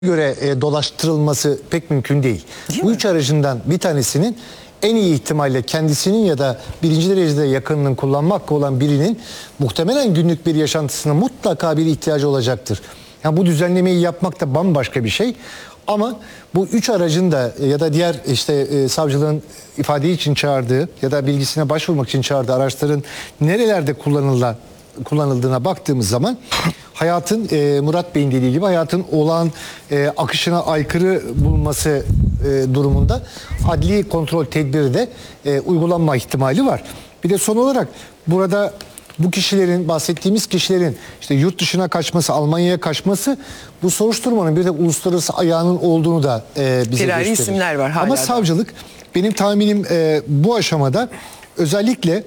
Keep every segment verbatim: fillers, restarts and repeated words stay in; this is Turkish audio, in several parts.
göre e, dolaştırılması pek mümkün değil. Değil Bu mi? üç aracından bir tanesinin en iyi ihtimalle kendisinin ya da birinci derecede yakınının kullanma hakkı olan birinin muhtemelen günlük bir yaşantısına mutlaka bir ihtiyacı olacaktır. Yani bu düzenlemeyi yapmak da bambaşka bir şey. Ama bu üç aracın da ya da diğer işte e, savcılığın ifade için çağırdığı ya da bilgisine başvurmak için çağırdığı araçların nerelerde kullanılan kullanıldığına baktığımız zaman hayatın e, Murat Bey'in dediği gibi hayatın olağan e, akışına aykırı bulunması e, durumunda adli kontrol tedbiri de e, uygulanma ihtimali var. Bir de son olarak burada bu kişilerin, bahsettiğimiz kişilerin işte yurt dışına kaçması, Almanya'ya kaçması bu soruşturmanın bir de uluslararası ayağının olduğunu da e, bize Firari gösterir. isimler var hala Ama da. savcılık benim tahminim e, bu aşamada özellikle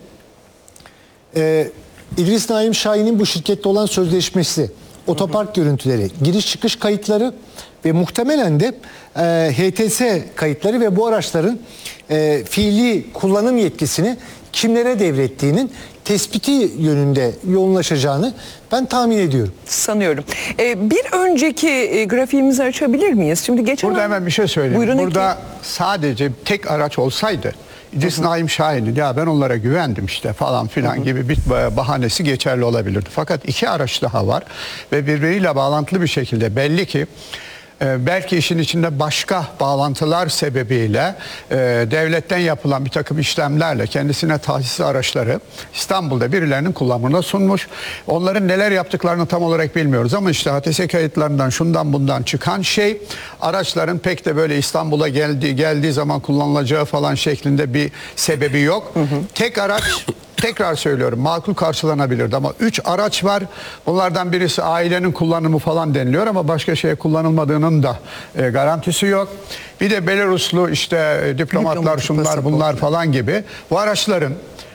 e, İdris Naim Şahin'in bu şirkette olan sözleşmesi, otopark görüntüleri, giriş çıkış kayıtları ve muhtemelen de e, H T S kayıtları ve bu araçların e, fiili kullanım yetkisini kimlere devrettiğinin tespiti yönünde yoğunlaşacağını ben tahmin ediyorum. Sanıyorum. Ee, bir önceki e, grafiğimizi açabilir miyiz? Şimdi geçen Burada an- hemen bir şey söyleyeyim. Buyurun, Burada Ekin. sadece tek araç olsaydı İdris Naim Şahin'in ya ben onlara güvendim işte falan filan gibi bir bahanesi geçerli olabilirdi. Fakat iki araç daha var ve birbiriyle bağlantılı bir şekilde belli ki e, belki işin içinde başka bağlantılar sebebiyle e, devletten yapılan bir takım işlemlerle kendisine tahsis araçları İstanbul'da birilerinin kullanımına sunmuş. Onların neler yaptıklarını tam olarak bilmiyoruz ama işte H T S kayıtlarından şundan bundan çıkan şey araçların pek de böyle İstanbul'a geldiği, geldiği zaman kullanılacağı falan şeklinde bir sebebi yok. Hı hı. Tek araç tekrar söylüyorum makul karşılanabilirdi ama üç araç var. Bunlardan birisi ailenin kullanımı falan deniliyor ama başka şeye kullanılmadığının da e, garantisi yok. Bir de Belaruslu işte e, diplomatlar Diplomatik şunlar pasaport. bunlar falan gibi bu araçların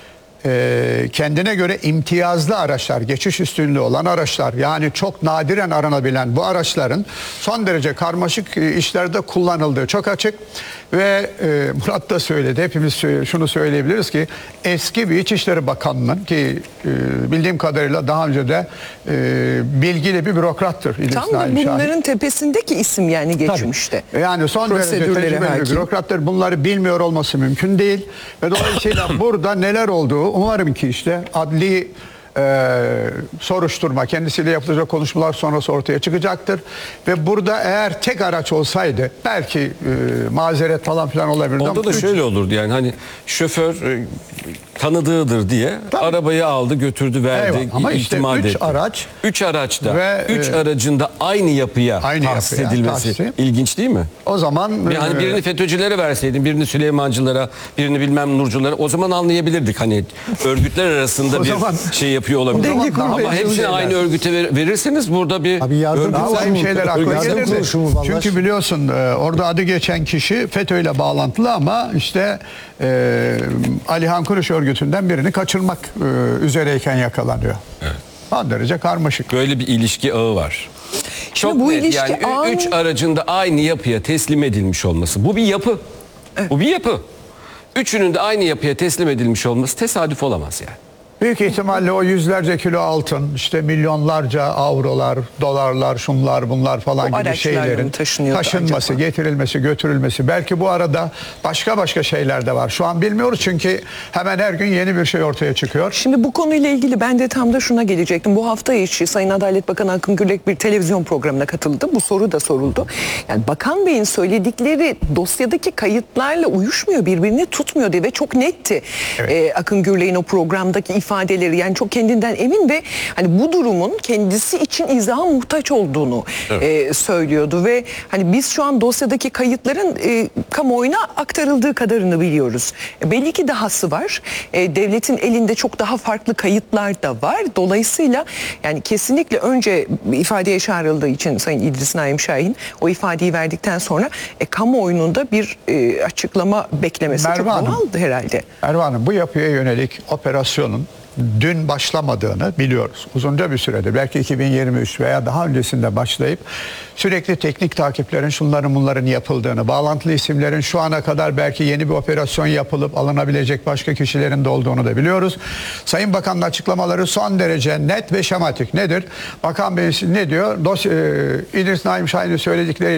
e, kendine göre imtiyazlı araçlar, geçiş üstünlüğü olan araçlar yani çok nadiren aranabilen bu araçların son derece karmaşık e, işlerde kullanıldığı çok açık ve e, Murat da söyledi, hepimiz söyle, şunu söyleyebiliriz ki eski bir İçişleri Bakanı'nın ki e, bildiğim kadarıyla daha önce de e, bilgili bir bürokrattır. İdris Tam da Naim bunların Şahin. tepesindeki isim yani geçmişte. Yani son derece Prosedürlere tecrübeli bir hakim. bürokrattır. Bunları bilmiyor olması mümkün değil. Ve dolayısıyla burada neler olduğu umarım ki işte adli e, soruşturma kendisiyle yapılacak konuşmalar sonrası ortaya çıkacaktır. Ve burada eğer tek araç olsaydı belki e, mazeret falan filan olabilirdi. Onda ama da üç- şöyle olurdu yani hani şoför e, tanıdığıdır diye Tabii. arabayı aldı götürdü verdi. Eyvallah. Ama işte itimat üç etti. araç Üç araçta ve, üç e, aracında aynı yapıya aynı tahsis yapıya edilmesi tahsis. ilginç değil mi? o zaman Yani e, birini FETÖ'cülere verseydin, birini Süleymancılara, birini bilmem Nurculara o zaman anlayabilirdik. Hani örgütler arasında O bir zaman- şey yapıyor olabilir. Denge kurmaya Ama hepsini çalışıyorlar. aynı örgüte ver- verirseniz burada bir Abi yardım örgüt- Daha kuruluşu vahim mu? şeyler akla Yardım gelirdi. kuruluşu mu vallahi? Çünkü biliyorsun e, orada adı geçen kişi FETÖ ile bağlantılı ama işte e, Alihan Kuruş örgütünden birini kaçırmak e, üzereyken yakalanıyor. Evet. Son derece karmaşık. böyle bir ilişki ağı var. Şimdi Çok bu net ilişki yani ü- ağı- üç aracın da aynı yapıya teslim edilmiş olması. Bu bir yapı. Bu bir yapı. Üçünün de aynı yapıya teslim edilmiş olması tesadüf olamaz yani. Büyük ihtimalle o yüzlerce kilo altın, işte milyonlarca avrolar, dolarlar, şunlar bunlar falan O gibi araçlarla mı şeylerin taşınıyordu taşınması, acaba? getirilmesi, götürülmesi. Belki bu arada başka başka şeyler de var. Şu an bilmiyoruz çünkü hemen her gün yeni bir şey ortaya çıkıyor. Şimdi bu konuyla ilgili ben de tam da şuna gelecektim. Bu hafta içi Sayın Adalet Bakanı Akın Gürlek bir televizyon programına katıldı. Bu soru da soruldu. Yani Bakan Bey'in söyledikleri dosyadaki kayıtlarla uyuşmuyor, birbirini tutmuyor diye ve çok netti. Evet. Ee, Akın Gürlek'in o programdaki ifadeleri yani çok kendinden emin ve hani bu durumun kendisi için izaha muhtaç olduğunu e, söylüyordu ve hani biz şu an dosyadaki kayıtların e, kamuoyuna aktarıldığı kadarını biliyoruz. E, belli ki dahası var. E, devletin elinde çok daha farklı kayıtlar da var. Dolayısıyla yani kesinlikle önce ifadeye çağrıldığı için Sayın İdris Naim Şahin o ifadeyi verdikten sonra e, kamuoyunun da bir e, açıklama beklemesi Merve çok Hanım. doğaldı herhalde. Erva Hanım, bu yapıya yönelik operasyonun dün başlamadığını biliyoruz. Uzunca bir süredir, belki iki bin yirmi üç veya daha öncesinde başlayıp sürekli teknik takiplerin, şunların bunların yapıldığını, bağlantılı isimlerin şu ana kadar belki yeni bir operasyon yapılıp alınabilecek başka kişilerin de olduğunu da biliyoruz. Sayın Bakan'ın açıklamaları son derece net ve şematik. Nedir? Bakan Bey ne diyor? Dosya, e, İdris Naim Şahin'in söyledikleri